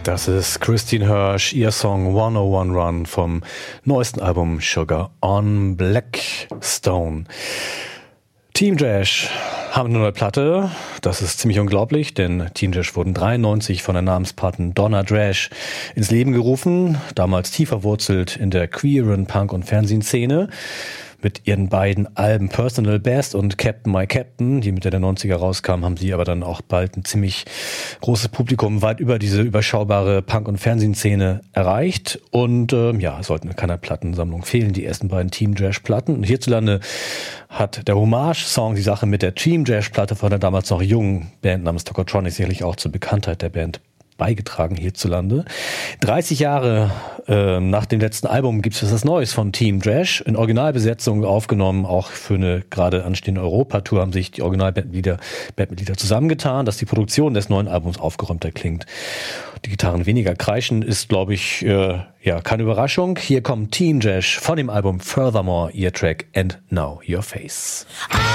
Das ist Christine Hirsch, ihr Song 101 Run vom neuesten Album Sugar on Blackstone. Team Dresch haben eine neue Platte. Das ist ziemlich unglaublich, denn Team Dresch wurden 1993 von der Namenspatin Donna Dresch ins Leben gerufen, damals tief verwurzelt in der queeren Punk- und Fernsehszene. Mit ihren beiden Alben Personal Best und Captain My Captain, die Mitte der 90er rauskamen, haben sie aber dann auch bald ein ziemlich großes Publikum weit über diese überschaubare Punk- und Fernsehszene erreicht. Und es sollten in keiner Plattensammlung fehlen, die ersten beiden Team Dresch-Platten. Und hierzulande hat der Hommage-Song die Sache mit der Team Dresch-Platte von der damals noch jungen Band namens Tokotronic sicherlich auch zur Bekanntheit der Band beigetragen hierzulande. 30 Jahre nach dem letzten Album gibt es was Neues von Team Dresch. In Originalbesetzung aufgenommen, auch für eine gerade anstehende Europatour haben sich die Originalbandmitglieder zusammengetan, dass die Produktion des neuen Albums aufgeräumter klingt. Die Gitarren weniger kreischen ist, glaube ich, keine Überraschung. Hier kommt Team Dresch von dem Album Furthermore, ihr Track And Now Your Face.